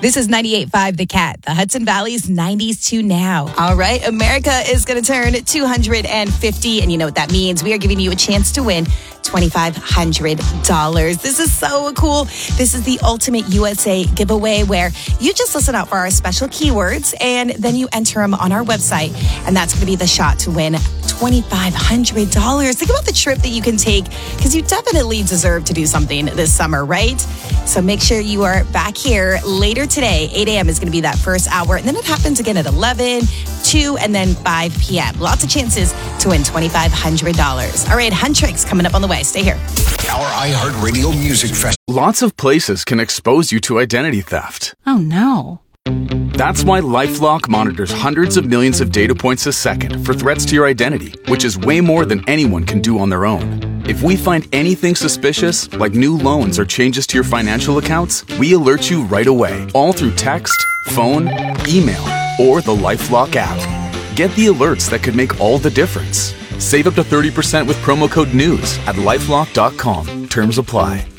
This is 98.5 The Cat, the Hudson Valley's 90s to now. All right, America is going to turn 250, and you know what that means. We are giving you a chance to win $2,500. This is so cool. This is the Ultimate USA giveaway where you just listen out for our special keywords and then you enter them on our website. And that's going to be the shot to win $2,500. Think about the trip that you can take because you definitely deserve to do something this summer, right? So make sure you are back here later today. 8 a.m. is going to be that first hour. And then it happens again at 11, 2, and then 5 p.m. Lots of chances to win $2,500. All right, Huntrix coming up on the way. Stay here. Our iHeartRadio Music Festival. Lots of places can expose you to identity theft. Oh, no. That's why LifeLock monitors hundreds of millions of data points a second for threats to your identity, which is way more than anyone can do on their own. If we find anything suspicious, like new loans or changes to your financial accounts, we alert you right away, all through text, phone, email, or the LifeLock app. Get the alerts that could make all the difference. Save up to 30% with promo code NEWS at LifeLock.com. Terms apply.